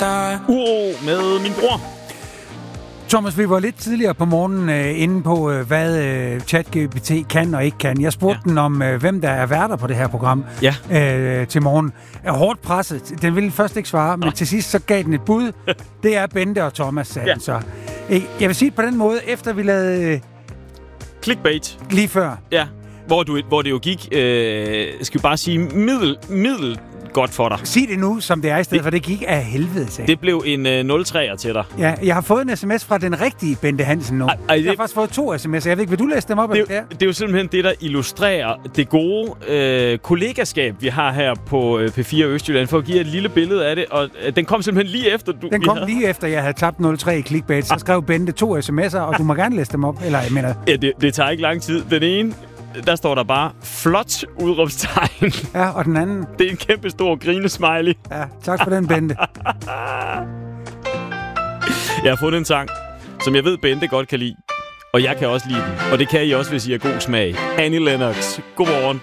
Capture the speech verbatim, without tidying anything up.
die. Uro med min bror. Thomas, vi var lidt tidligere på morgenen øh, inde på, øh, hvad øh, ChatGPT kan og ikke kan. Jeg spurgte ja. den om, øh, hvem der er værter på det her program ja. øh, til morgen. Er hårdt presset. Den ville først ikke svare, men til sidst så gav den et bud. Det er Bente og Thomas, sagde ja. den så. Jeg vil sige det på den måde, efter vi lavede... Øh, Clickbait. Lige før. Ja, hvor, du, hvor det jo gik, øh, skal vi bare sige, middel, middel godt for dig. Sig det nu, som det er i stedet, det, for det gik af helvede til. Det blev en øh, nul treer til dig. Ja, jeg har fået en sms fra den rigtige Bente Hansen nu. Ej, ej, det, jeg har faktisk fået to sms'er. Jeg ved ikke, vil du læse dem op? Det, eller det, det er jo simpelthen det, der illustrerer det gode øh, kollegaskab, vi har her på øh, P fire Østjylland, for at give et lille billede af det. Og øh, den kom simpelthen lige efter, du... Den kom havde... lige efter, jeg havde tabt nul tre i clickbait. Så skrev Bente to sms'er, og du må gerne læse dem op. Eller, jeg mener... Ja, det, det tager ikke lang tid. Den ene... Der står der bare, flot udråbstegn. Ja, og den anden... Det er en kæmpe stor grinesmiley. Ja, tak for den, Bente. Jeg har fundet en sang, som jeg ved, Bente godt kan lide. Og jeg kan også lide den. Og det kan I også, hvis I har god smag. Annie Lennox. Godmorgen.